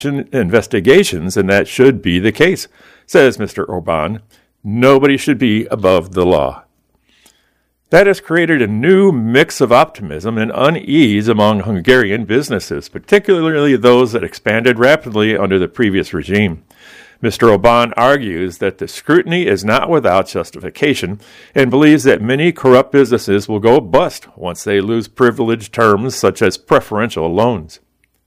investigations, and that should be the case, says Mr. Orban. Nobody should be above the law. That has created a new mix of optimism and unease among Hungarian businesses, particularly those that expanded rapidly under the previous regime. Mr. Orban argues that the scrutiny is not without justification and believes that many corrupt businesses will go bust once they lose privileged terms such as preferential loans.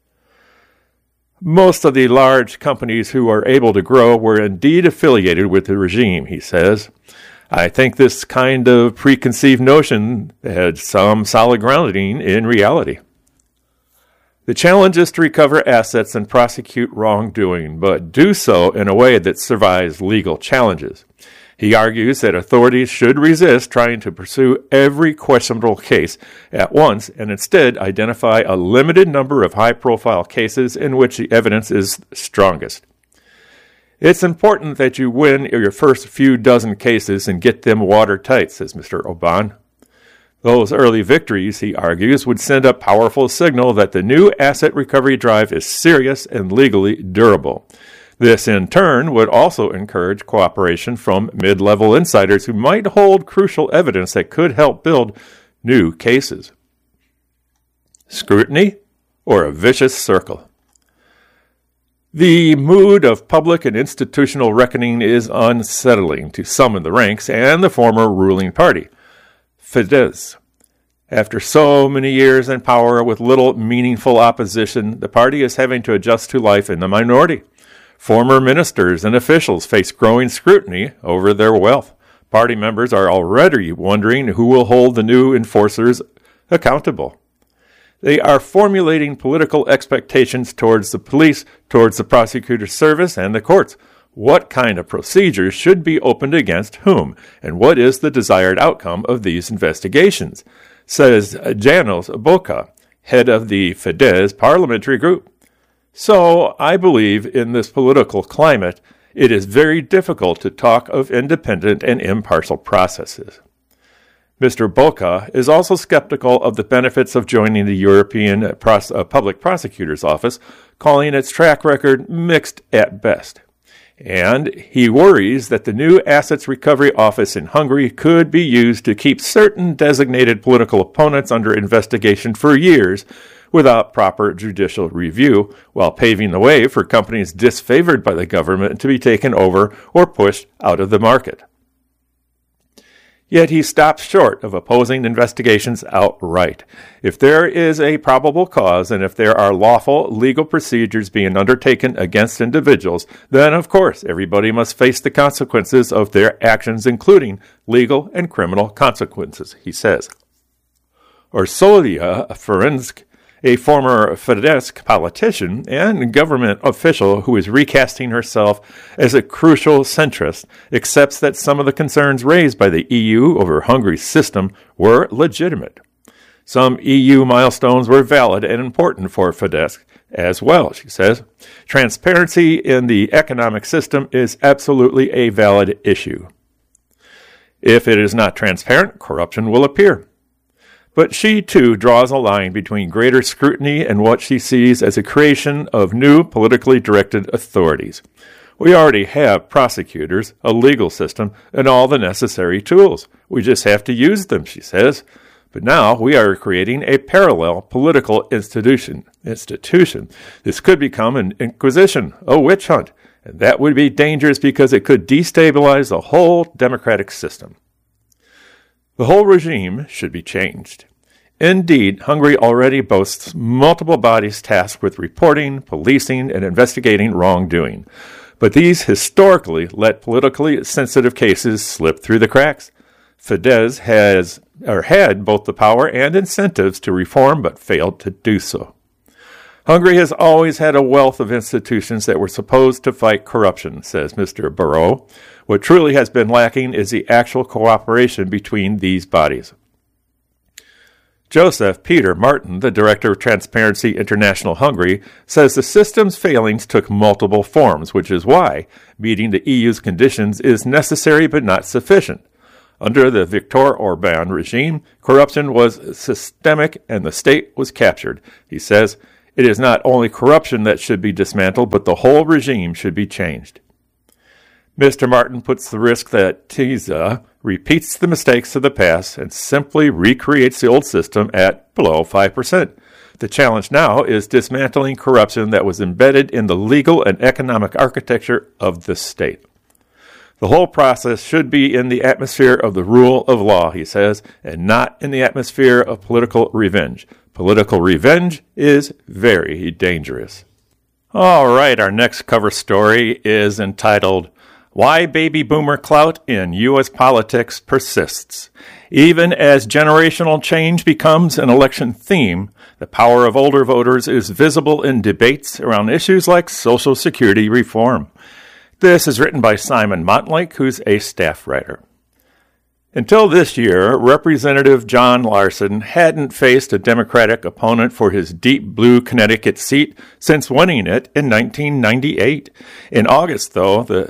Most of the large companies who are able to grow were indeed affiliated with the regime, he says. I think this kind of preconceived notion had some solid grounding in reality. The challenge is to recover assets and prosecute wrongdoing, but do so in a way that survives legal challenges. He argues that authorities should resist trying to pursue every questionable case at once and instead identify a limited number of high-profile cases in which the evidence is strongest. It's important that you win your first few dozen cases and get them watertight, says Mr. Orban. Those early victories, he argues, would send a powerful signal that the new asset recovery drive is serious and legally durable. This, in turn, would also encourage cooperation from mid-level insiders who might hold crucial evidence that could help build new cases. Scrutiny or a vicious circle? The mood of public and institutional reckoning is unsettling to some in the ranks and the former ruling party, Fidesz. After so many years in power with little meaningful opposition, the party is having to adjust to life in the minority. Former ministers and officials face growing scrutiny over their wealth. Party members are already wondering who will hold the new enforcers accountable. They are formulating political expectations towards the police, towards the prosecutor's service, and the courts. What kind of procedures should be opened against whom, and what is the desired outcome of these investigations, says Janos Boka, head of the Fidesz parliamentary group. So, I believe in this political climate, it is very difficult to talk of independent and impartial processes. Mr. Boka is also skeptical of the benefits of joining the European Public Prosecutor's Office, calling its track record mixed at best. And he worries that the new Assets Recovery Office in Hungary could be used to keep certain designated political opponents under investigation for years without proper judicial review, while paving the way for companies disfavored by the government to be taken over or pushed out of the market. Yet he stops short of opposing investigations outright. If there is a probable cause and if there are lawful legal procedures being undertaken against individuals, then of course everybody must face the consequences of their actions, including legal and criminal consequences, he says. Ursulia Ferenc, a former Fidesz politician and government official who is recasting herself as a crucial centrist, accepts that some of the concerns raised by the EU over Hungary's system were legitimate. Some EU milestones were valid and important for Fidesz as well, she says. Transparency in the economic system is absolutely a valid issue. If it is not transparent, corruption will appear. But she, too, draws a line between greater scrutiny and what she sees as a creation of new politically directed authorities. We already have prosecutors, a legal system, and all the necessary tools. We just have to use them, she says. But now we are creating a parallel political institution. This could become an inquisition, a witch hunt, and that would be dangerous because it could destabilize the whole democratic system. The whole regime should be changed. Indeed, Hungary already boasts multiple bodies tasked with reporting, policing, and investigating wrongdoing. But these historically let politically sensitive cases slip through the cracks. Fidesz had both the power and incentives to reform, but failed to do so. Hungary has always had a wealth of institutions that were supposed to fight corruption, says Mr. Barrot. What truly has been lacking is the actual cooperation between these bodies. Joseph Peter Martin, the director of Transparency International Hungary, says the system's failings took multiple forms, which is why meeting the EU's conditions is necessary but not sufficient. Under the Viktor Orban regime, corruption was systemic and the state was captured. He says, It is not only corruption that should be dismantled, but the whole regime should be changed. Mr. Martin puts the risk that TISA repeats the mistakes of the past and simply recreates the old system at below 5%. The challenge now is dismantling corruption that was embedded in the legal and economic architecture of the state. The whole process should be in the atmosphere of the rule of law, he says, and not in the atmosphere of political revenge. Political revenge is very dangerous. All right, our next cover story is entitled, Why Baby Boomer Clout in U.S. Politics Persists. Even as generational change becomes an election theme, the power of older voters is visible in debates around issues like Social Security reform. This is written by Simon Montlake, who's a staff writer. Until this year, Representative John Larson hadn't faced a Democratic opponent for his deep blue Connecticut seat since winning it in 1998. In August, though, the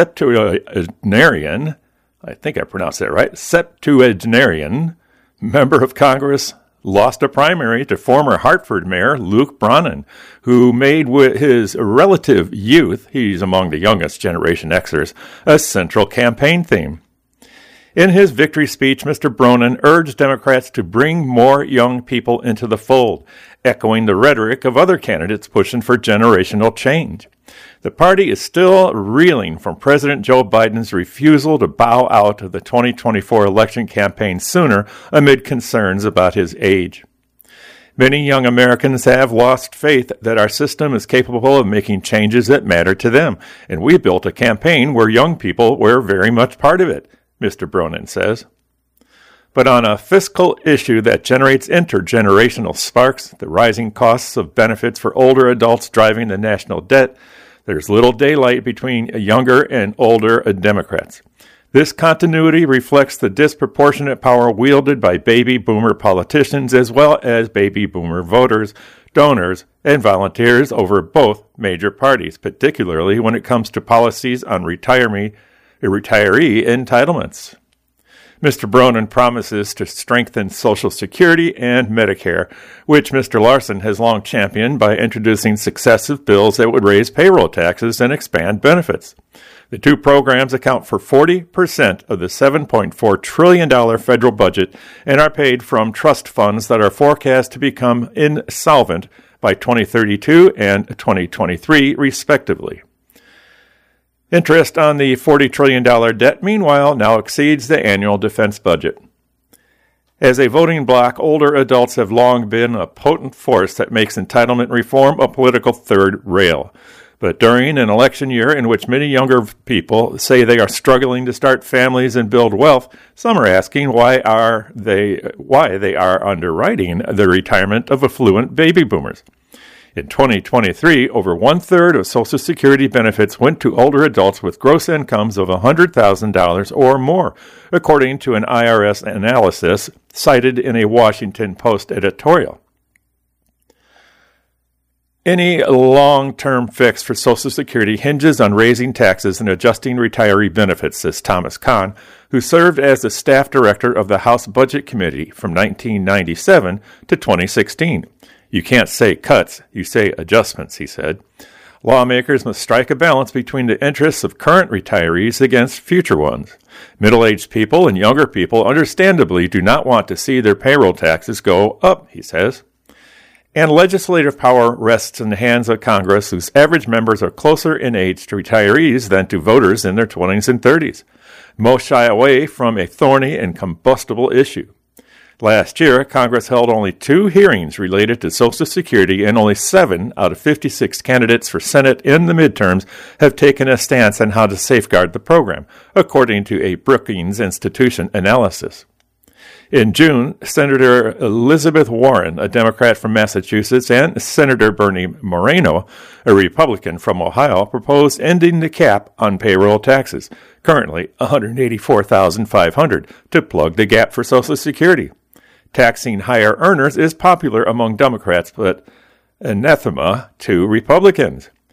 septuagenarian, I think I pronounced that right, septuagenarian member of Congress lost a primary to former Hartford Mayor Luke Brannan, who made with his relative youth, he's among the youngest Generation Xers, a central campaign theme. In his victory speech, Mr. Brannan urged Democrats to bring more young people into the fold, echoing the rhetoric of other candidates pushing for generational change. The party is still reeling from President Joe Biden's refusal to bow out of the 2024 election campaign sooner amid concerns about his age. Many young Americans have lost faith that our system is capable of making changes that matter to them, and we built a campaign where young people were very much part of it, Mr. Brannan says. But on a fiscal issue that generates intergenerational sparks, the rising costs of benefits for older adults driving the national debt, there's little daylight between younger and older Democrats. This continuity reflects the disproportionate power wielded by baby boomer politicians as well as baby boomer voters, donors, and volunteers over both major parties, particularly when it comes to policies on retiree entitlements. Mr. Brannan promises to strengthen Social Security and Medicare, which Mr. Larson has long championed by introducing successive bills that would raise payroll taxes and expand benefits. The two programs account for 40% of the $7.4 trillion federal budget and are paid from trust funds that are forecast to become insolvent by 2032 and 2023, respectively. Interest on the $40 trillion debt, meanwhile, now exceeds the annual defense budget. As a voting bloc, older adults have long been a potent force that makes entitlement reform a political third rail. But during an election year in which many younger people say they are struggling to start families and build wealth, some are asking why they are underwriting the retirement of affluent baby boomers. In 2023, over one-third of Social Security benefits went to older adults with gross incomes of $100,000 or more, according to an IRS analysis cited in a Washington Post editorial. Any long-term fix for Social Security hinges on raising taxes and adjusting retiree benefits, says Thomas Kahn, who served as the staff director of the House Budget Committee from 1997 to 2016. You can't say cuts, you say adjustments, he said. Lawmakers must strike a balance between the interests of current retirees against future ones. Middle-aged people and younger people understandably do not want to see their payroll taxes go up, he says. And legislative power rests in the hands of Congress, whose average members are closer in age to retirees than to voters in their 20s and 30s. Most shy away from a thorny and combustible issue. Last year, Congress held only 2 hearings related to Social Security, and only 7 out of 56 candidates for Senate in the midterms have taken a stance on how to safeguard the program, according to a Brookings Institution analysis. In June, Senator Elizabeth Warren, a Democrat from Massachusetts, and Senator Bernie Moreno, a Republican from Ohio, proposed ending the cap on payroll taxes, currently $184,500, to plug the gap for Social Security. Taxing higher earners is popular among Democrats, but anathema to Republicans.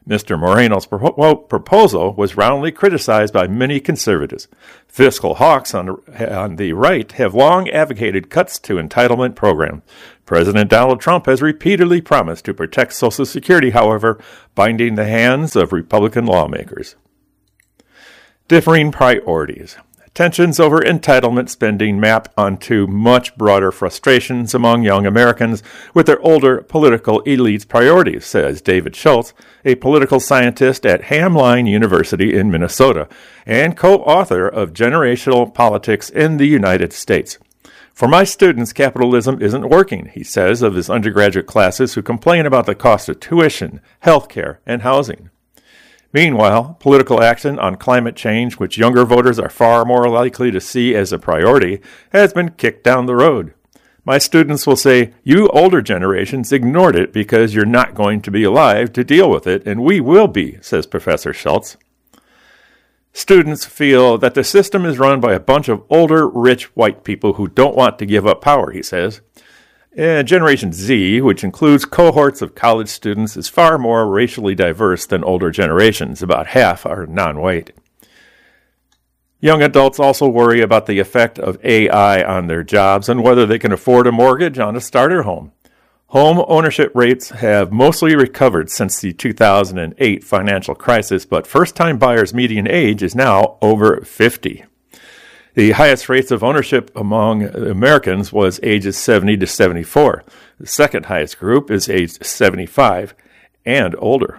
Mr. Moreno's proposal was roundly criticized by many conservatives. Fiscal hawks on the right have long advocated cuts to entitlement programs. President Donald Trump has repeatedly promised to protect Social Security, however, binding the hands of Republican lawmakers. Differing priorities. Tensions over entitlement spending map onto much broader frustrations among young Americans with their older political elites' priorities, says David Schultz, a political scientist at Hamline University in Minnesota and co-author of Generational Politics in the United States. For my students, capitalism isn't working, he says of his undergraduate classes who complain about the cost of tuition, health care, and housing. Meanwhile, political action on climate change, which younger voters are far more likely to see as a priority, has been kicked down the road. My students will say, you older generations ignored it because you're not going to be alive to deal with it, and we will be, says Professor Schultz. Students feel that the system is run by a bunch of older, rich white people who don't want to give up power, he says. Generation Z, which includes cohorts of college students, is far more racially diverse than older generations. About half are non-white. Young adults also worry about the effect of AI on their jobs and whether they can afford a mortgage on a starter home. Home ownership rates have mostly recovered since the 2008 financial crisis, but first-time buyers' median age is now over 50. The highest rates of ownership among Americans was ages 70 to 74. The second highest group is aged 75 and older.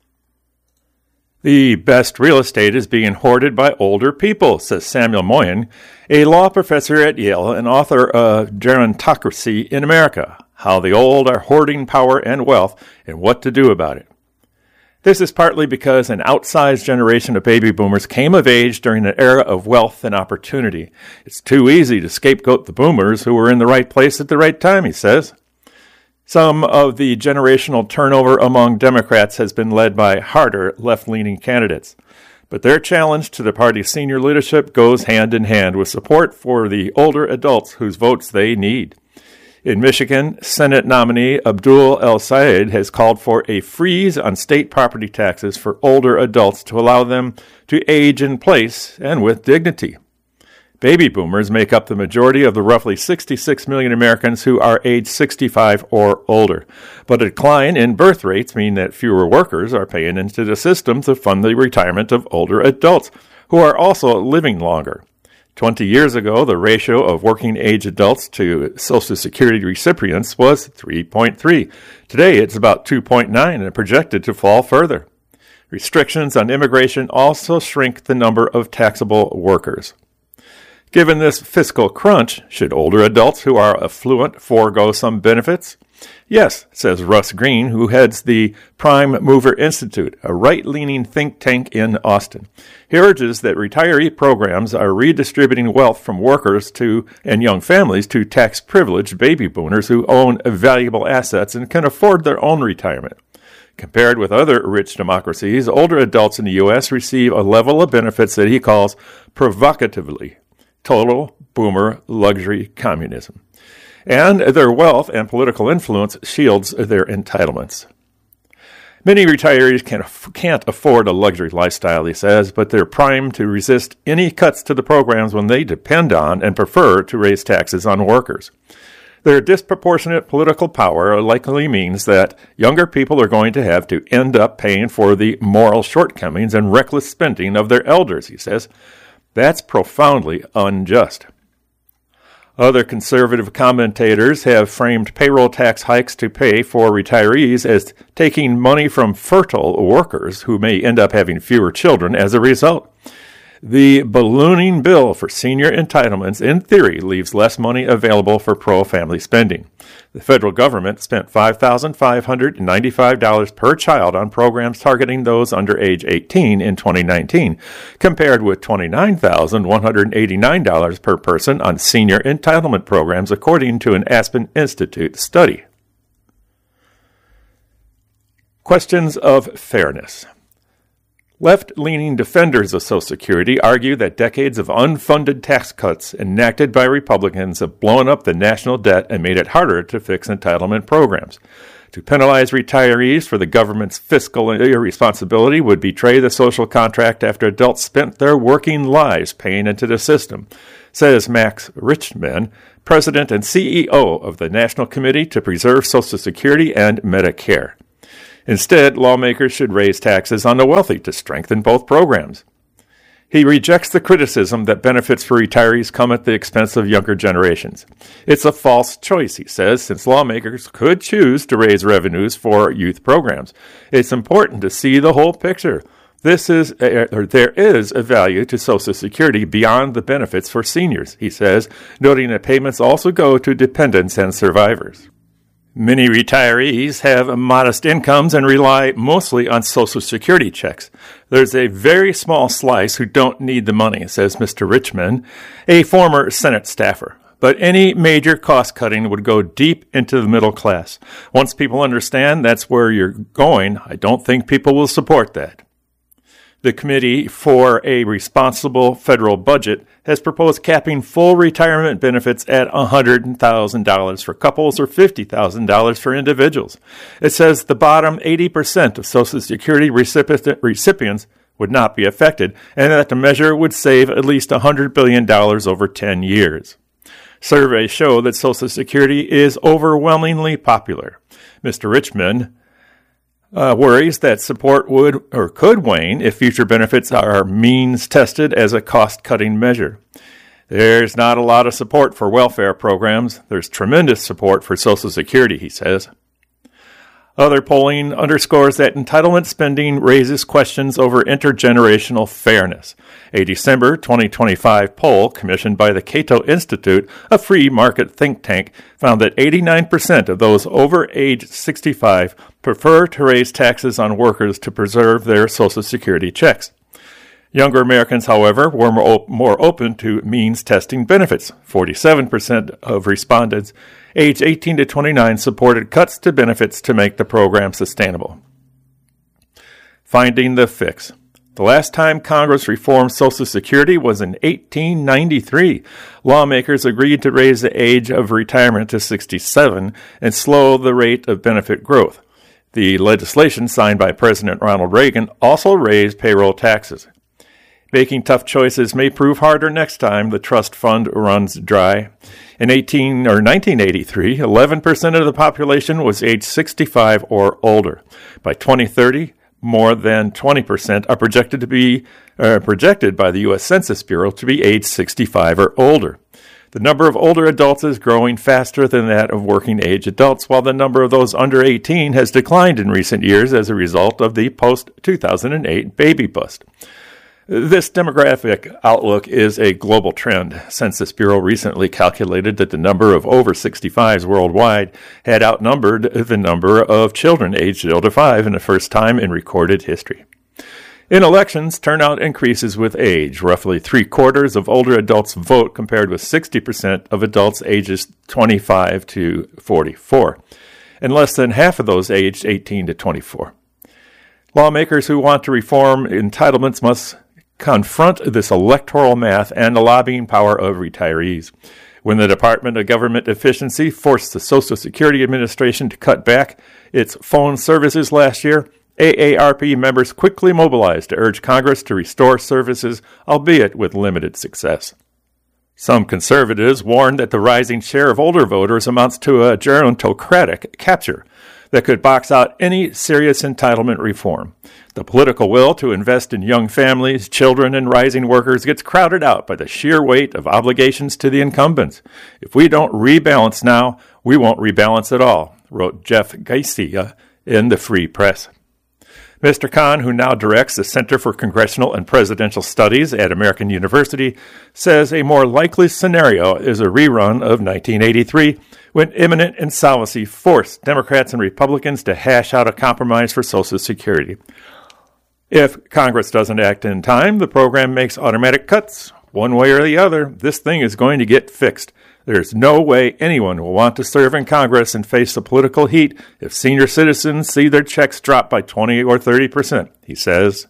The best real estate is being hoarded by older people, says Samuel Moyen, a law professor at Yale and author of Gerontocracy in America, How the Old Are Hoarding Power and Wealth and What to Do About It. This is partly because an outsized generation of baby boomers came of age during an era of wealth and opportunity. It's too easy to scapegoat the boomers who were in the right place at the right time, he says. Some of the generational turnover among Democrats has been led by harder, left-leaning candidates. But their challenge to the party's senior leadership goes hand in hand with support for the older adults whose votes they need. In Michigan, Senate nominee Abdul El-Sayed has called for a freeze on state property taxes for older adults to allow them to age in place and with dignity. Baby boomers make up the majority of the roughly 66 million Americans who are age 65 or older. But a decline in birth rates mean that fewer workers are paying into the system to fund the retirement of older adults who are also living longer. 20 years ago, the ratio of working-age adults to Social Security recipients was 3.3. Today, it's about 2.9 and projected to fall further. Restrictions on immigration also shrink the number of taxable workers. Given this fiscal crunch, should older adults who are affluent forego some benefits? Yes, says Russ Green, who heads the Prime Mover Institute, a right-leaning think tank in Austin. He urges that retiree programs are redistributing wealth from workers and young families to tax-privileged baby boomers who own valuable assets and can afford their own retirement. Compared with other rich democracies, older adults in the U.S. receive a level of benefits that he calls provocatively total boomer luxury communism. And their wealth and political influence shields their entitlements. Many retirees can't afford a luxury lifestyle, he says, but they're primed to resist any cuts to the programs when they depend on and prefer to raise taxes on workers. Their disproportionate political power likely means that younger people are going to have to end up paying for the moral shortcomings and reckless spending of their elders, he says. That's profoundly unjust. Other conservative commentators have framed payroll tax hikes to pay for retirees as taking money from fertile workers who may end up having fewer children as a result. The ballooning bill for senior entitlements, in theory, leaves less money available for pro-family spending. The federal government spent $5,595 per child on programs targeting those under age 18 in 2019, compared with $29,189 per person on senior entitlement programs, according to an Aspen Institute study. Questions of fairness. Left-leaning defenders of Social Security argue that decades of unfunded tax cuts enacted by Republicans have blown up the national debt and made it harder to fix entitlement programs. To penalize retirees for the government's fiscal irresponsibility would betray the social contract after adults spent their working lives paying into the system, says Max Richman, President and CEO of the National Committee to Preserve Social Security and Medicare. Instead, lawmakers should raise taxes on the wealthy to strengthen both programs. He rejects the criticism that benefits for retirees come at the expense of younger generations. It's a false choice, he says, since lawmakers could choose to raise revenues for youth programs. It's important to see the whole picture. There is a value to Social Security beyond the benefits for seniors, he says, noting that payments also go to dependents and survivors. Many retirees have modest incomes and rely mostly on Social Security checks. There's a very small slice who don't need the money, says Mr. Richman, a former Senate staffer. But any major cost cutting would go deep into the middle class. Once people understand that's where you're going, I don't think people will support that. The Committee for a Responsible Federal Budget has proposed capping full retirement benefits at $100,000 for couples or $50,000 for individuals. It says the bottom 80% of Social Security recipients would not be affected, and that the measure would save at least $100 billion over 10 years. Surveys show that Social Security is overwhelmingly popular. Mr. Richman worries that support would or could wane if future benefits are means tested as a cost-cutting measure. There's not a lot of support for welfare programs. There's tremendous support for Social Security, he says. Other polling underscores that entitlement spending raises questions over intergenerational fairness. A December 2025 poll commissioned by the Cato Institute, a free market think tank, found that 89% of those over age 65 prefer to raise taxes on workers to preserve their Social Security checks. Younger Americans, however, were more open to means testing benefits. 47% of respondents aged 18 to 29 supported cuts to benefits to make the program sustainable. Finding the fix. The last time Congress reformed Social Security was in 1893. Lawmakers agreed to raise the age of retirement to 67 and slow the rate of benefit growth. The legislation signed by President Ronald Reagan also raised payroll taxes. Making tough choices may prove harder next time the trust fund runs dry. In 1983, 11% of the population was age 65 or older. By 2030, more than 20% are projected by the U.S. Census Bureau to be age 65 or older. The number of older adults is growing faster than that of working-age adults, while the number of those under 18 has declined in recent years as a result of the post-2008 baby bust. This demographic outlook is a global trend. Census Bureau recently calculated that the number of over 65s worldwide had outnumbered the number of children aged 0 to 5 in the first time in recorded history. In elections, turnout increases with age. Roughly 3/4 of older adults vote compared with 60% of adults ages 25 to 44, and less than half of those aged 18 to 24. Lawmakers who want to reform entitlements must confront this electoral math and the lobbying power of retirees. When the Department of Government Efficiency forced the Social Security Administration to cut back its phone services last year, AARP members quickly mobilized to urge Congress to restore services, albeit with limited success. Some conservatives warned that the rising share of older voters amounts to a gerontocratic capture that could box out any serious entitlement reform. The political will to invest in young families, children, and rising workers gets crowded out by the sheer weight of obligations to the incumbents. If we don't rebalance now, we won't rebalance at all, wrote Jeff Geisty in the Free Press. Mr. Kahn, who now directs the Center for Congressional and Presidential Studies at American University, says a more likely scenario is a rerun of 1983, when imminent insolvency forced Democrats and Republicans to hash out a compromise for Social Security. If Congress doesn't act in time, the program makes automatic cuts. One way or the other, this thing is going to get fixed. There's no way anyone will want to serve in Congress and face the political heat if senior citizens see their checks drop by 20 or 30%, he says.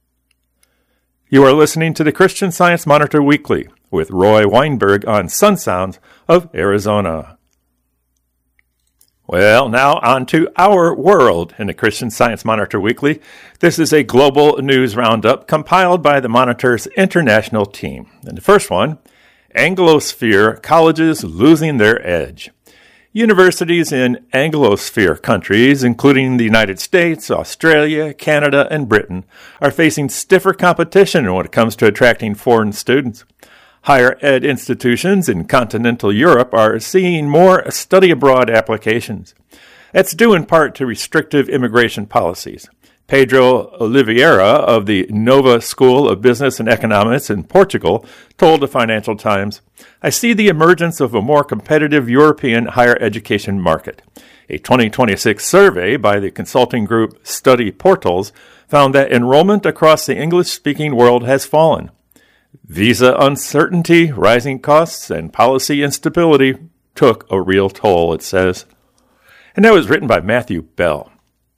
You are listening to the Christian Science Monitor Weekly with Roy Weinberg on Sun Sounds of Arizona. Well, now on to Our World in the Christian Science Monitor Weekly. This is a global news roundup compiled by the Monitor's international team. And the first one, Anglosphere colleges losing their edge. Universities in Anglosphere countries, including the United States, Australia, Canada, and Britain, are facing stiffer competition when it comes to attracting foreign students. Higher ed institutions in continental Europe are seeing more study abroad applications. That's due in part to restrictive immigration policies. Pedro Oliveira of the Nova School of Business and Economics in Portugal told the Financial Times, "I see the emergence of a more competitive European higher education market." A 2026 survey by the consulting group Study Portals found that enrollment across the English-speaking world has fallen. Visa uncertainty, rising costs, and policy instability took a real toll, it says. And that was written by Matthew Bell.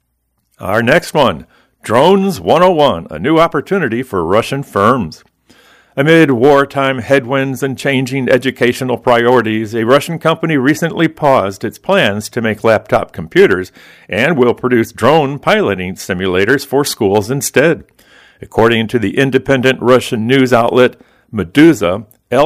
Our next one, Drones 101, a new opportunity for Russian firms. Amid wartime headwinds and changing educational priorities, a Russian company recently paused its plans to make laptop computers and will produce drone piloting simulators for schools instead. According to the independent Russian news outlet Meduza,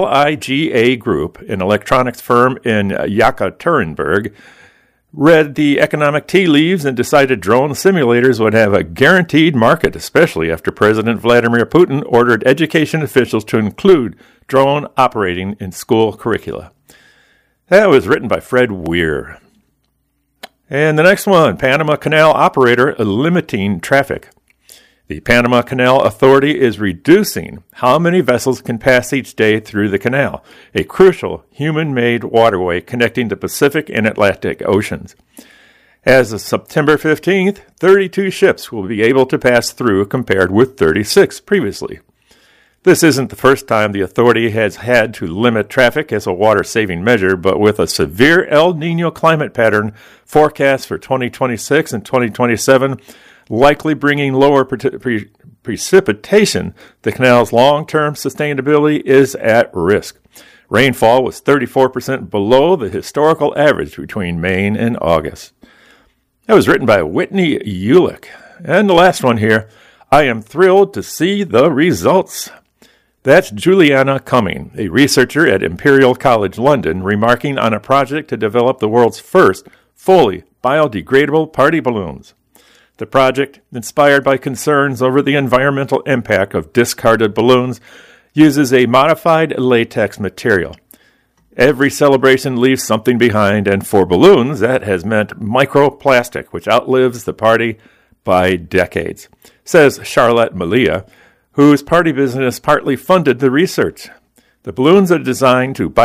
LIGA Group, an electronics firm in Yekaterinburg, read the economic tea leaves and decided drone simulators would have a guaranteed market, especially after President Vladimir Putin ordered education officials to include drone operating in school curricula. That was written by Fred Weir. And the next one, Panama Canal operator limiting traffic. The Panama Canal Authority is reducing how many vessels can pass each day through the canal, a crucial human-made waterway connecting the Pacific and Atlantic Oceans. As of September 15th, 32 ships will be able to pass through compared with 36 previously. This isn't the first time the authority has had to limit traffic as a water-saving measure, but with a severe El Niño climate pattern forecast for 2026 and 2027, likely bringing lower precipitation, the canal's long-term sustainability is at risk. Rainfall was 34% below the historical average between May and August. That was written by Whitney Ulick. And the last one here, I am thrilled to see the results. That's Juliana Cumming, a researcher at Imperial College London, remarking on a project to develop the world's first fully biodegradable party balloons. The project, inspired by concerns over the environmental impact of discarded balloons, uses a modified latex material. Every celebration leaves something behind, and for balloons, that has meant microplastic, which outlives the party by decades, says Charlotte Malia, whose party business partly funded the research. The balloons are designed to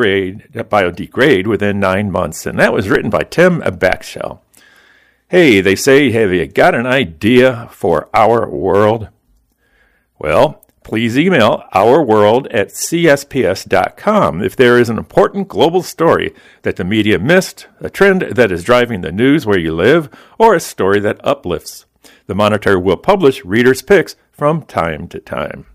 biodegrade within 9 months, and that was written by Tim Backshell. Hey, they say, have you got an idea for Our World? Well, please email ourworld@csps.com if there is an important global story that the media missed, a trend that is driving the news where you live, or a story that uplifts. The Monitor will publish readers' picks from time to time.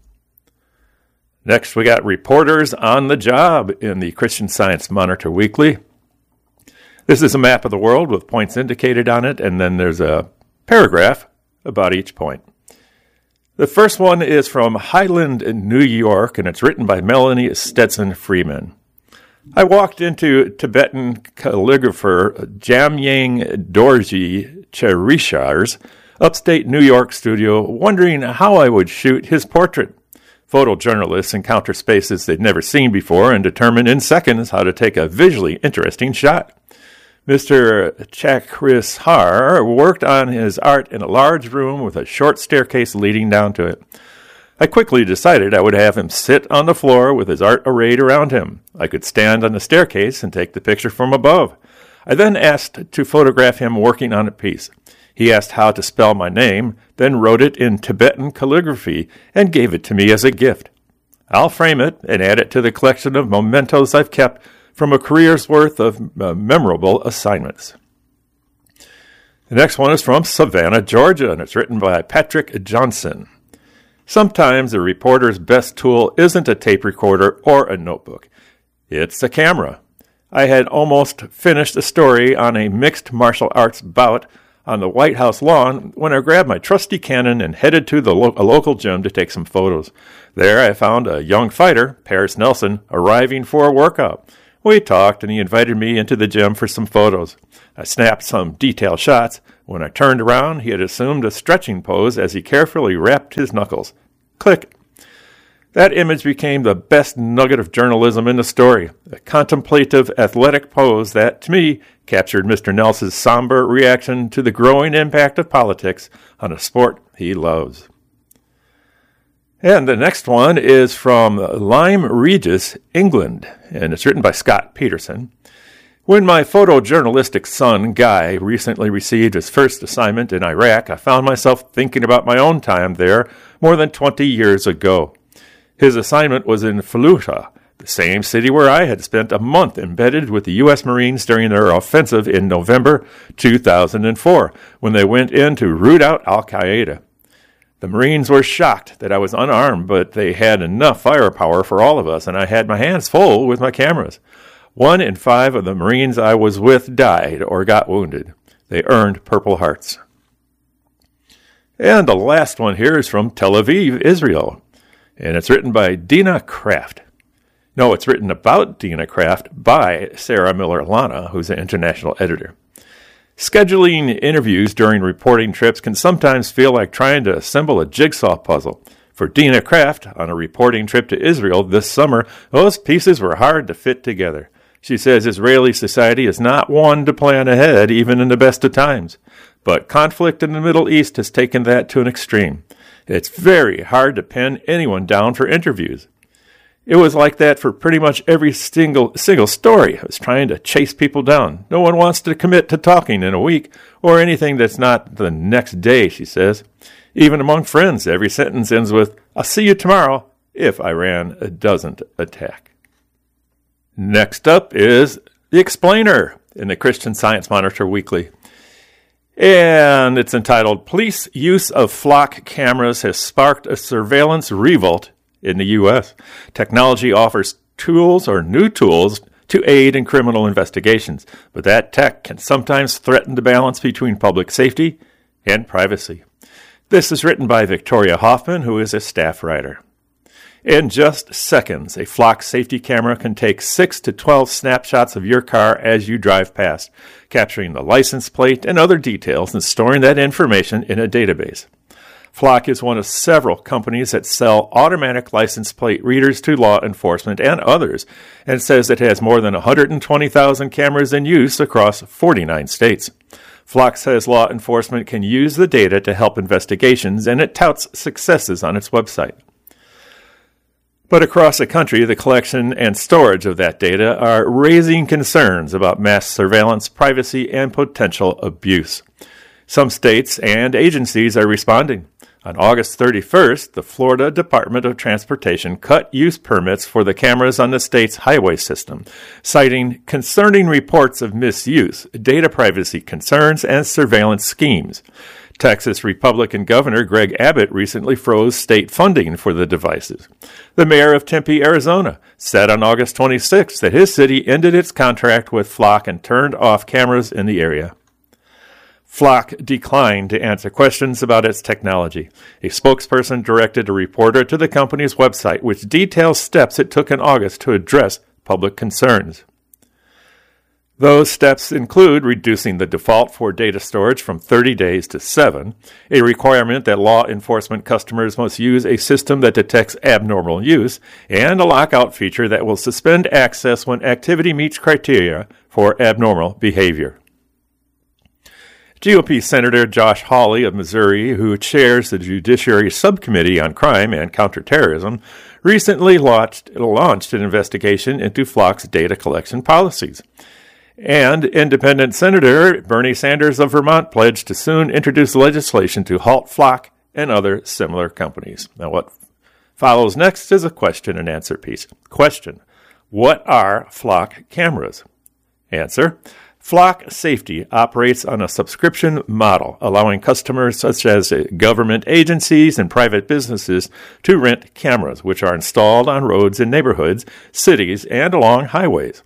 Next, we got reporters on the job in the Christian Science Monitor Weekly. This is a map of the world with points indicated on it, and then there's a paragraph about each point. The first one is from Highland, New York, and it's written by Melanie Stetson Freeman. I walked into Tibetan calligrapher Jamyang Dorji Cherishar's upstate New York studio, wondering how I would shoot his portrait. Photojournalists encounter spaces they've never seen before and determine in seconds how to take a visually interesting shot. Mr. Chakrishar worked on his art in a large room with a short staircase leading down to it. I quickly decided I would have him sit on the floor with his art arrayed around him. I could stand on the staircase and take the picture from above. I then asked to photograph him working on a piece. He asked how to spell my name, then wrote it in Tibetan calligraphy and gave it to me as a gift. I'll frame it and add it to the collection of mementos I've kept from a career's worth of memorable assignments. The next one is from Savannah, Georgia, and it's written by Patrick Johnson. Sometimes a reporter's best tool isn't a tape recorder or a notebook. It's a camera. I had almost finished a story on a mixed martial arts bout on the White House lawn when I grabbed my trusty Canon and headed to a local gym to take some photos. There I found a young fighter, Paris Nelson, arriving for a workout. We talked and he invited me into the gym for some photos. I snapped some detailed shots. When I turned around, he had assumed a stretching pose as he carefully wrapped his knuckles. Click. That image became the best nugget of journalism in the story, a contemplative, athletic pose that, to me, captured Mr. Nelson's somber reaction to the growing impact of politics on a sport he loves. And the next one is from Lyme Regis, England, and it's written by Scott Peterson. When my photojournalistic son, Guy, recently received his first assignment in Iraq, I found myself thinking about my own time there more than 20 years ago. His assignment was in Fallujah, the same city where I had spent a month embedded with the U.S. Marines during their offensive in November 2004, when they went in to root out al-Qaeda. The Marines were shocked that I was unarmed, but they had enough firepower for all of us, and I had my hands full with my cameras. 1 in 5 of the Marines I was with died or got wounded. They earned Purple Hearts. And the last one here is from Tel Aviv, Israel. And it's written by Dina Kraft. No, it's written about Dina Kraft by Sarah Miller-Lana, who's an international editor. Scheduling interviews during reporting trips can sometimes feel like trying to assemble a jigsaw puzzle. For Dina Kraft, on a reporting trip to Israel this summer, those pieces were hard to fit together. She says Israeli society is not one to plan ahead, even in the best of times. But conflict in the Middle East has taken that to an extreme. It's very hard to pin anyone down for interviews. It was like that for pretty much every single story. I was trying to chase people down. No one wants to commit to talking in a week or anything that's not the next day, she says. Even among friends, every sentence ends with, "I'll see you tomorrow," if Iran doesn't attack. Next up is The Explainer in the Christian Science Monitor Weekly. And it's entitled, Police Use of Flock Cameras Has Sparked a Surveillance Revolt in the U.S. Technology offers tools or new tools to aid in criminal investigations, but that tech can sometimes threaten the balance between public safety and privacy. This is written by Victoria Hoffman, who is a staff writer. In just seconds, a flock safety camera can take 6 to 12 snapshots of your car as you drive past, capturing the license plate and other details and storing that information in a database. Flock is one of several companies that sell automatic license plate readers to law enforcement and others, and says it has more than 120,000 cameras in use across 49 states. Flock says law enforcement can use the data to help investigations, and it touts successes on its website. But across the country, the collection and storage of that data are raising concerns about mass surveillance, privacy, and potential abuse. Some states and agencies are responding. On August 31st, the Florida Department of Transportation cut use permits for the cameras on the state's highway system, citing concerning reports of misuse, data privacy concerns, and surveillance schemes. Texas Republican Governor Greg Abbott recently froze state funding for the devices. The mayor of Tempe, Arizona, said on August 26th that his city ended its contract with Flock and turned off cameras in the area. Flock declined to answer questions about its technology. A spokesperson directed a reporter to the company's website, which details steps it took in August to address public concerns. Those steps include reducing the default for data storage from 30 days to 7, a requirement that law enforcement customers must use a system that detects abnormal use, and a lockout feature that will suspend access when activity meets criteria for abnormal behavior. GOP Senator Josh Hawley of Missouri, who chairs the Judiciary Subcommittee on Crime and Counterterrorism, recently launched an investigation into Flock's data collection policies. And independent Senator Bernie Sanders of Vermont pledged to soon introduce legislation to halt Flock and other similar companies. Now, what follows next is a question and answer piece. Question: what are Flock cameras? Answer: Flock Safety operates on a subscription model, allowing customers such as government agencies and private businesses to rent cameras, which are installed on roads in neighborhoods, cities, and along highways.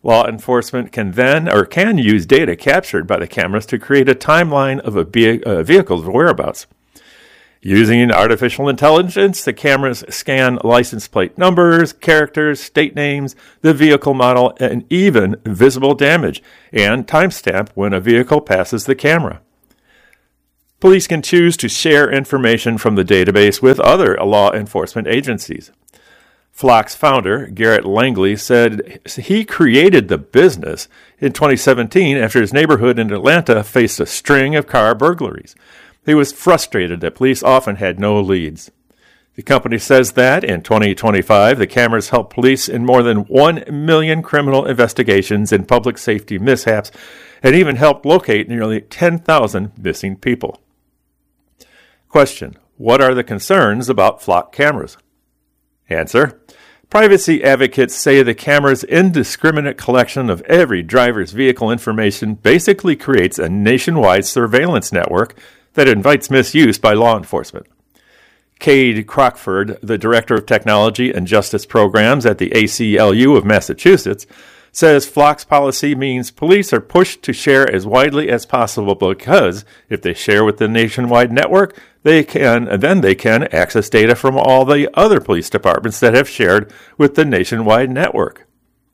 Law enforcement can use data captured by the cameras to create a timeline of a vehicle's whereabouts. Using artificial intelligence, the cameras scan license plate numbers, characters, state names, the vehicle model, and even visible damage, and timestamp when a vehicle passes the camera. Police can choose to share information from the database with other law enforcement agencies. Flock's founder, Garrett Langley, said he created the business in 2017 after his neighborhood in Atlanta faced a string of car burglaries. He was frustrated that police often had no leads. The company says that in 2025, the cameras helped police in more than 1 million criminal investigations and public safety mishaps, and even helped locate nearly 10,000 missing people. Question: what are the concerns about Flock cameras? Answer: privacy advocates say the camera's indiscriminate collection of every driver's vehicle information basically creates a nationwide surveillance network that invites misuse by law enforcement. Cade Crockford, the Director of Technology and Justice Programs at the ACLU of Massachusetts, says Flock's policy means police are pushed to share as widely as possible because if they share with the nationwide network, they can access data from all the other police departments that have shared with the nationwide network.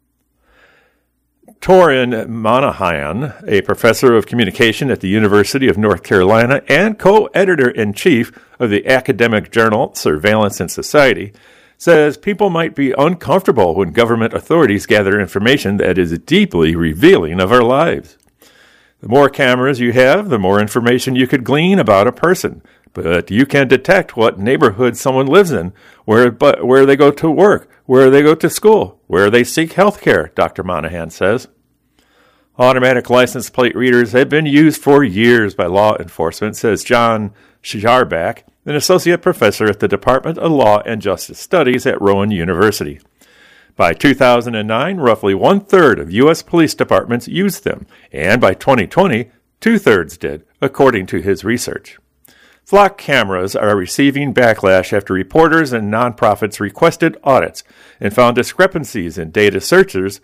Torin Monahan, a professor of communication at the University of North Carolina and co-editor-in-chief of the academic journal Surveillance and Society, says people might be uncomfortable when government authorities gather information that is deeply revealing of our lives. The more cameras you have, the more information you could glean about a person, but you can detect what neighborhood someone lives in, where they go to work, where they go to school, where they seek health care, Dr. Monahan says. Automatic license plate readers have been used for years by law enforcement, says John Scharback, an associate professor at the Department of Law and Justice Studies at Rowan University. By 2009, roughly one-third of U.S. police departments used them, and by 2020, two-thirds did, according to his research. Flock cameras are receiving backlash after reporters and nonprofits requested audits and found discrepancies in data searches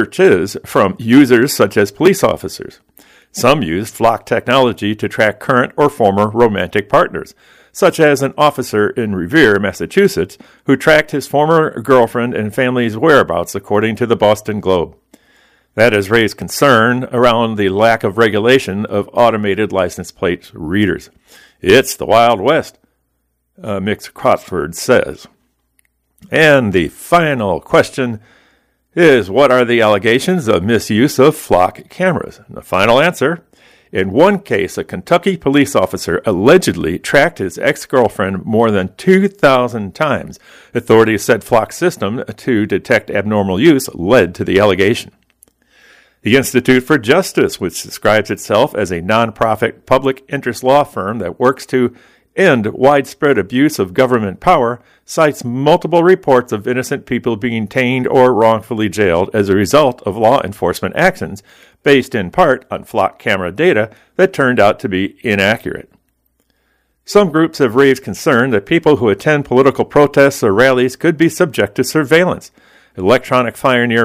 from users such as police officers. Some used Flock technology to track current or former romantic partners, such as an officer in Revere, Massachusetts, who tracked his former girlfriend and family's whereabouts, according to the Boston Globe. That has raised concern around the lack of regulation of automated license plate readers. It's the Wild West, Mick Crockford says. And the final question is, what are the allegations of misuse of Flock cameras? And the final answer: in one case, a Kentucky police officer allegedly tracked his ex-girlfriend more than 2,000 times. Authorities said Flock's system to detect abnormal use led to the allegation. The Institute for Justice, which describes itself as a nonprofit public interest law firm that works to end widespread abuse of government power, cites multiple reports of innocent people being detained or wrongfully jailed as a result of law enforcement actions, based in part on Flock camera data that turned out to be inaccurate. Some groups have raised concern that people who attend political protests or rallies could be subject to surveillance. Electronic Frontier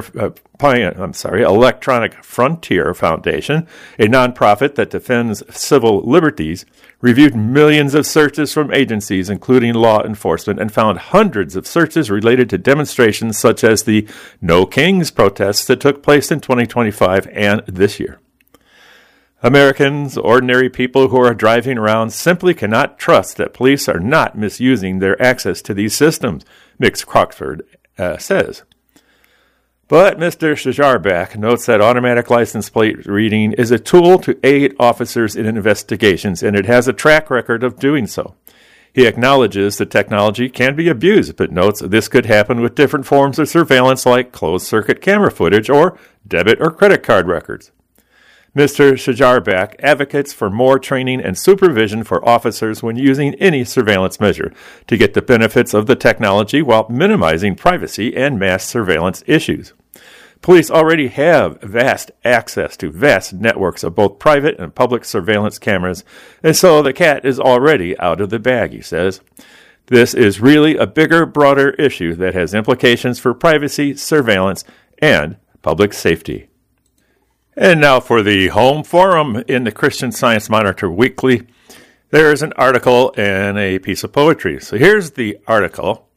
Foundation, a nonprofit that defends civil liberties, reviewed millions of searches from agencies, including law enforcement, and found hundreds of searches related to demonstrations such as the No Kings protests that took place in 2025 and this year. Americans, ordinary people who are driving around, simply cannot trust that police are not misusing their access to these systems, Mick Crockford says. But Mr. Scharback notes that automatic license plate reading is a tool to aid officers in investigations, and it has a track record of doing so. He acknowledges the technology can be abused, but notes this could happen with different forms of surveillance like closed-circuit camera footage or debit or credit card records. Mr. Scharback advocates for more training and supervision for officers when using any surveillance measure to get the benefits of the technology while minimizing privacy and mass surveillance issues. Police already have vast access to vast networks of both private and public surveillance cameras, and so the cat is already out of the bag, he says. This is really a bigger, broader issue that has implications for privacy, surveillance, and public safety. And now for the home forum in the Christian Science Monitor Weekly. There's an article and a piece of poetry. So here's the article,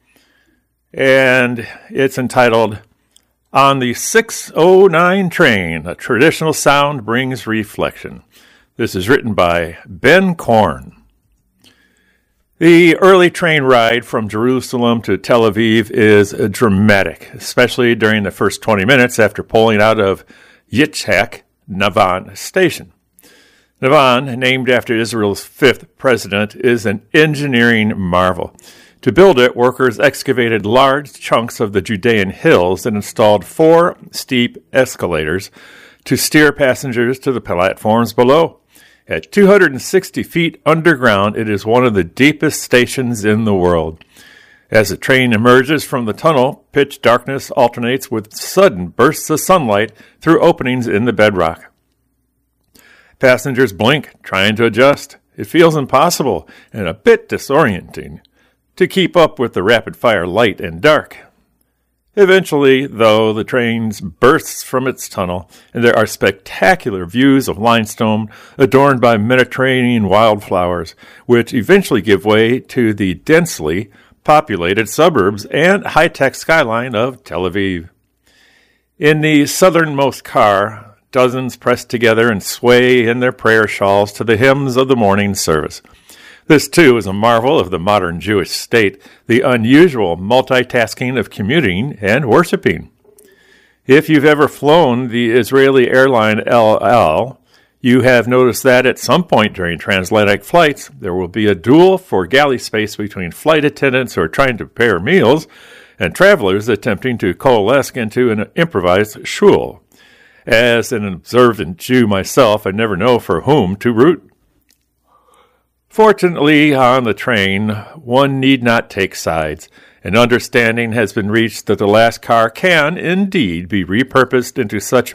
and it's entitled, "On the 609 Train, a Traditional Sound Brings Reflection." This is written by Ben Korn. The early train ride from Jerusalem to Tel Aviv is dramatic, especially during the first 20 minutes after pulling out of Yitzhak Navan Station. Navan, named after Israel's fifth president, is an engineering marvel. To build it, workers excavated large chunks of the Judean hills and installed 4 steep escalators to steer passengers to the platforms below. At 260 feet underground, it is one of the deepest stations in the world. As the train emerges from the tunnel, pitch darkness alternates with sudden bursts of sunlight through openings in the bedrock. Passengers blink, trying to adjust. It feels impossible and a bit disorienting to keep up with the rapid-fire light and dark. Eventually, though, the train bursts from its tunnel, and there are spectacular views of limestone adorned by Mediterranean wildflowers, which eventually give way to the densely populated suburbs and high-tech skyline of Tel Aviv. In the southernmost car, dozens press together and sway in their prayer shawls to the hymns of the morning service. This, too, is a marvel of the modern Jewish state, the unusual multitasking of commuting and worshiping. If you've ever flown the Israeli airline El Al, you have noticed that at some point during transatlantic flights, there will be a duel for galley space between flight attendants who are trying to prepare meals and travelers attempting to coalesce into an improvised shul. As an observant Jew myself, I never know for whom to root. Fortunately, on the train, one need not take sides. An understanding has been reached that the last car can, indeed, be repurposed into such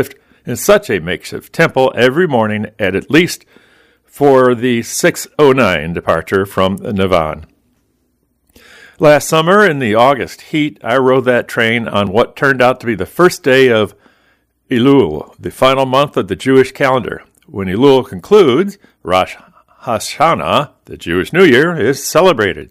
a makeshift temple every morning at least for the 609 departure from Navan. Last summer, in the August heat, I rode that train on what turned out to be the first day of Elul, the final month of the Jewish calendar. When Elul concludes, Rosh Hashanah, the Jewish New Year, is celebrated.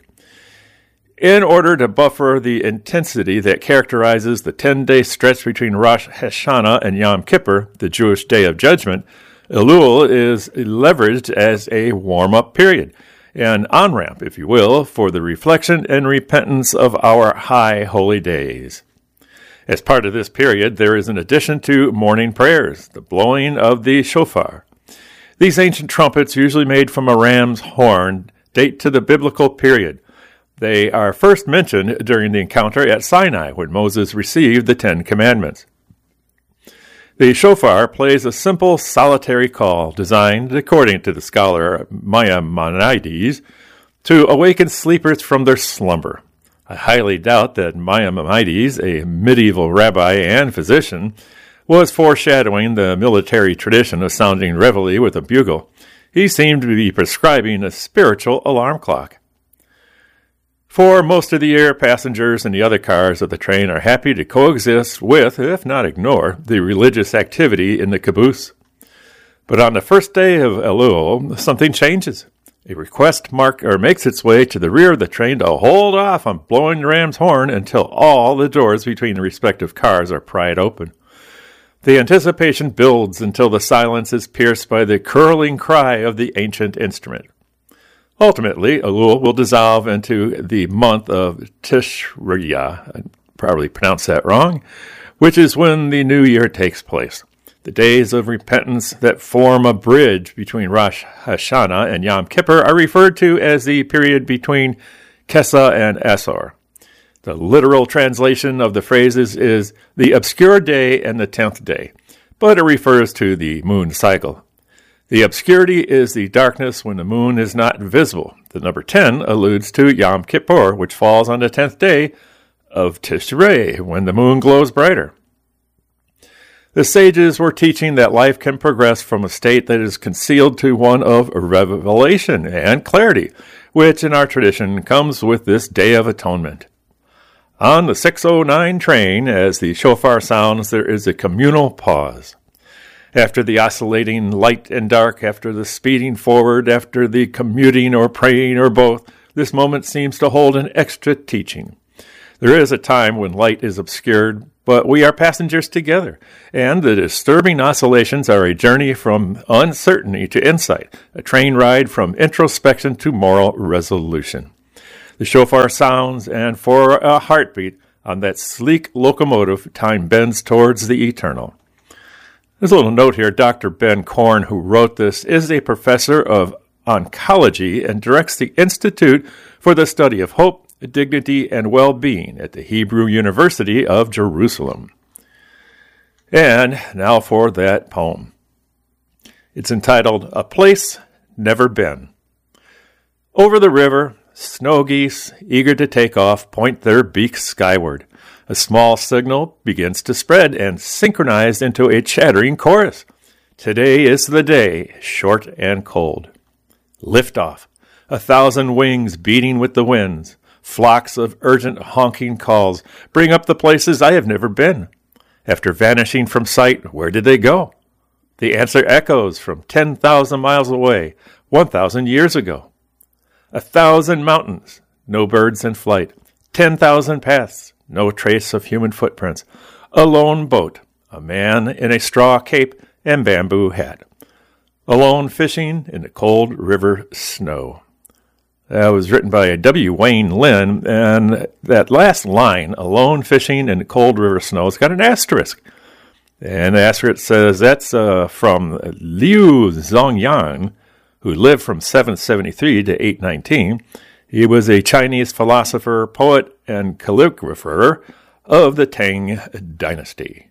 In order to buffer the intensity that characterizes the 10-day stretch between Rosh Hashanah and Yom Kippur, the Jewish Day of Judgment, Elul is leveraged as a warm-up period, an on-ramp, if you will, for the reflection and repentance of our high holy days. As part of this period, there is an addition to morning prayers, the blowing of the shofar. These ancient trumpets, usually made from a ram's horn, date to the biblical period. They are first mentioned during the encounter at Sinai, when Moses received the 10 Commandments. The shofar plays a simple, solitary call designed, according to the scholar Maimonides, to awaken sleepers from their slumber. I highly doubt that Maimonides, a medieval rabbi and physician, was foreshadowing the military tradition of sounding reveille with a bugle. He seemed to be prescribing a spiritual alarm clock. For most of the year, passengers in the other cars of the train are happy to coexist with, if not ignore, the religious activity in the caboose. But on the first day of Elul, something changes. A request makes its way to the rear of the train to hold off on blowing the ram's horn until all the doors between the respective cars are pried open. The anticipation builds until the silence is pierced by the curling cry of the ancient instrument. Ultimately, Elul will dissolve into the month of Tishri, I probably pronounced that wrong, which is when the new year takes place. The days of repentance that form a bridge between Rosh Hashanah and Yom Kippur are referred to as the period between Kesa and Asor. The literal translation of the phrases is the obscure day and the 10th day, but it refers to the moon cycle. The obscurity is the darkness when the moon is not visible. The number 10 alludes to Yom Kippur, which falls on the 10th day of Tishrei, when the moon glows brighter. The sages were teaching that life can progress from a state that is concealed to one of revelation and clarity, which in our tradition comes with this Day of Atonement. On the 609 train, as the shofar sounds, there is a communal pause. After the oscillating light and dark, after the speeding forward, after the commuting or praying or both, this moment seems to hold an extra teaching. There is a time when light is obscured, but we are passengers together, and the disturbing oscillations are a journey from uncertainty to insight, a train ride from introspection to moral resolution. The shofar sounds, and for a heartbeat on that sleek locomotive, time bends towards the eternal. There's a little note here. Dr. Ben Korn, who wrote this, is a professor of oncology and directs the Institute for the Study of Hope, Dignity, and Well-Being at the Hebrew University of Jerusalem. And now for that poem. It's entitled, A Place Never Been. Over the river, snow geese, eager to take off, point their beaks skyward. A small signal begins to spread and synchronize into a chattering chorus. Today is the day, short and cold. Lift off, 1,000 wings beating with the winds. Flocks of urgent honking calls bring up the places I have never been. After vanishing from sight, where did they go? The answer echoes from 10,000 miles away, 1,000 years ago. 1,000 mountains, no birds in flight. 10,000 paths, no trace of human footprints. A lone boat, a man in a straw cape and bamboo hat. Alone fishing in the cold river snow. That was written by W. Wayne Lynn, and that last line, alone fishing in the cold river snow, has got an asterisk. And the asterisk says that's from Liu Zhongyang, who lived from 773 to 819. He was a Chinese philosopher, poet, and calligrapher of the Tang Dynasty.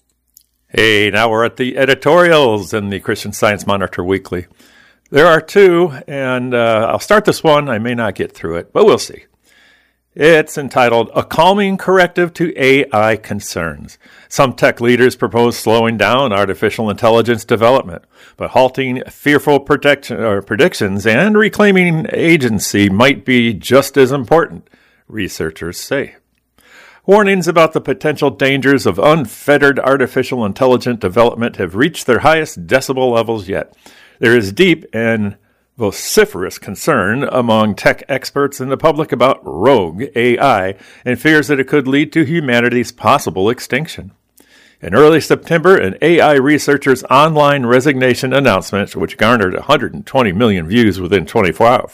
Hey, now we're at the editorials in the Christian Science Monitor Weekly. There are two, and I'll start this one. I may not get through it, but we'll see. It's entitled, A Calming Corrective to AI Concerns. Some tech leaders propose slowing down artificial intelligence development, but halting fearful predictions and reclaiming agency might be just as important, researchers say. Warnings about the potential dangers of unfettered artificial intelligence development have reached their highest decibel levels yet. There is deep and vociferous concern among tech experts and the public about rogue AI and fears that it could lead to humanity's possible extinction. In early September, an AI researcher's online resignation announcement, which garnered 120 million views within 24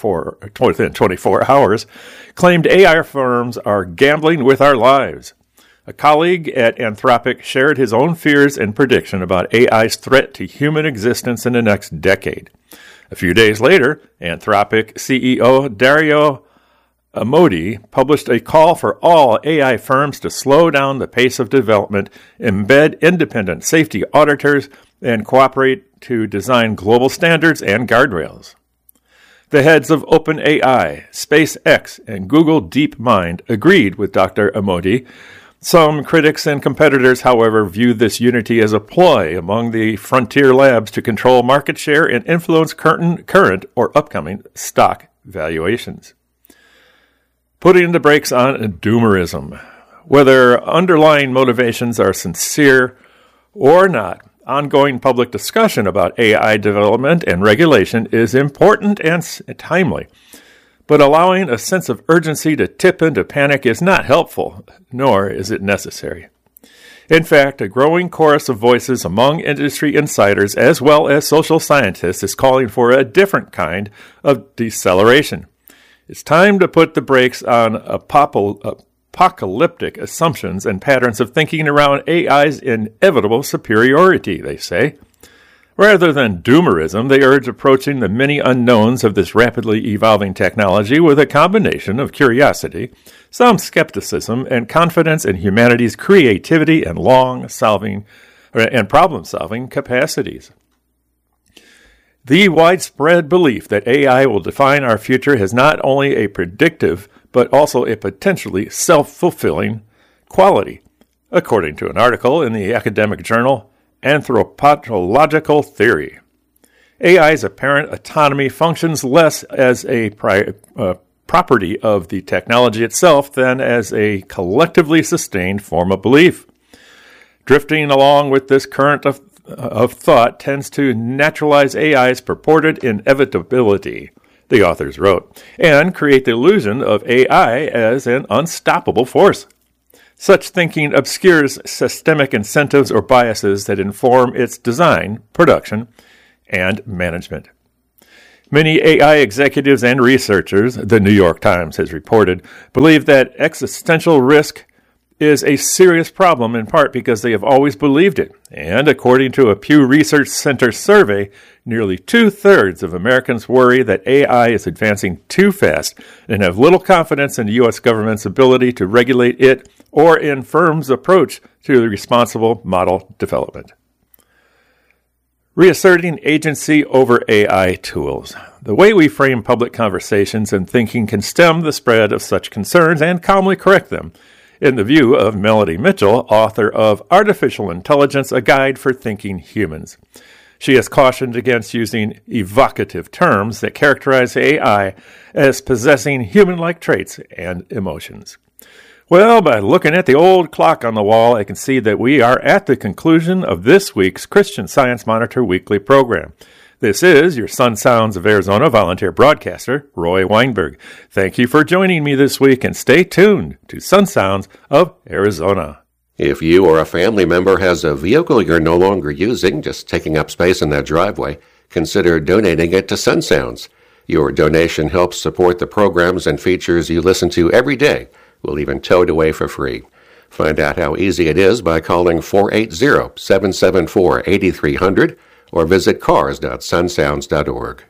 hours, claimed AI firms are gambling with our lives. A colleague at Anthropic shared his own fears and prediction about AI's threat to human existence in the next decade. A few days later, Anthropic CEO Dario Amodei published a call for all AI firms to slow down the pace of development, embed independent safety auditors, and cooperate to design global standards and guardrails. The heads of OpenAI, SpaceX, and Google DeepMind agreed with Dr. Amodei. Some critics and competitors, however, view this unity as a ploy among the frontier labs to control market share and influence current or upcoming stock valuations. Putting the brakes on doomerism. Whether underlying motivations are sincere or not, ongoing public discussion about AI development and regulation is important and timely. But allowing a sense of urgency to tip into panic is not helpful, nor is it necessary. In fact, a growing chorus of voices among industry insiders as well as social scientists is calling for a different kind of deceleration. It's time to put the brakes on apocalyptic assumptions and patterns of thinking around AI's inevitable superiority, they say. Rather than doomerism, they urge approaching the many unknowns of this rapidly evolving technology with a combination of curiosity, some skepticism, and confidence in humanity's creativity and problem-solving capacities. The widespread belief that AI will define our future has not only a predictive, but also a potentially self-fulfilling quality, according to an article in the academic journal Anthropological Theory. AI's apparent autonomy functions less as a property of the technology itself than as a collectively sustained form of belief. Drifting along with this current of thought tends to naturalize AI's purported inevitability, the authors wrote, and create the illusion of AI as an unstoppable force. Such thinking obscures systemic incentives or biases that inform its design, production, and management. Many AI executives and researchers, the New York Times has reported, believe that existential risk is a serious problem in part because they have always believed it. And according to a Pew Research Center survey, nearly 2/3 of Americans worry that AI is advancing too fast and have little confidence in the U.S. government's ability to regulate it or in firms' approach to responsible model development. Reasserting agency over AI tools. The way we frame public conversations and thinking can stem the spread of such concerns and calmly correct them, in the view of Melody Mitchell, author of Artificial Intelligence, A Guide for Thinking Humans. She has cautioned against using evocative terms that characterize AI as possessing human-like traits and emotions. Well, by looking at the old clock on the wall, I can see that we are at the conclusion of this week's Christian Science Monitor weekly program. This is your Sun Sounds of Arizona volunteer broadcaster, Roy Weinberg. Thank you for joining me this week, and stay tuned to Sun Sounds of Arizona. If you or a family member has a vehicle you're no longer using, just taking up space in that driveway, consider donating it to Sun Sounds. Your donation helps support the programs and features you listen to every day. We'll even tow it away for free. Find out how easy it is by calling 480-774-8300 or visit cars.sunsounds.org.